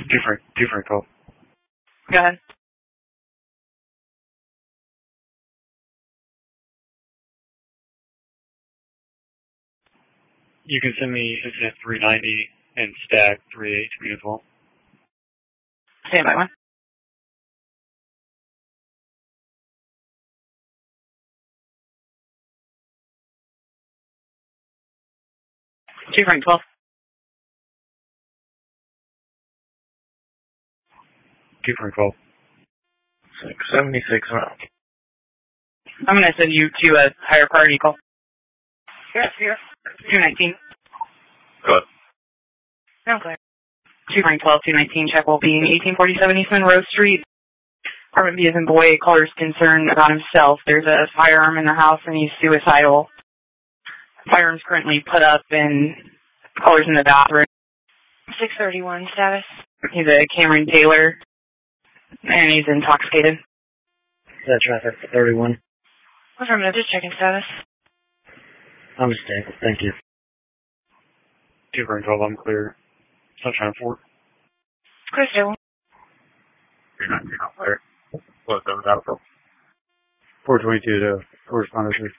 Different call. Go ahead. You can send me incident 390 and stack 38 to me as well. Stand by one. Two Frank 12. 12. 676 round. I'm going to send you to a higher priority call. Yes, here. 219. Good. No, clear. 2 Frank 12, 219, check will be 1847 East Monroe Street. Apartment B as in boy, caller's concerned about himself. There's a firearm in the house and he's suicidal. Firearm's currently put up and caller's in the bathroom. 631 status. He's a Cameron Taylor and he's intoxicated. That traffic 31. Affirmative, just checking status. I'm stable, thank you. 2 I'm clear. Sunshine 4. Clear stable. You're not clear. What's that without for? 422 to correspondent 3.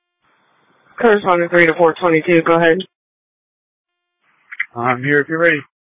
Correspondent 3 to 422, go ahead. I'm here if you're ready.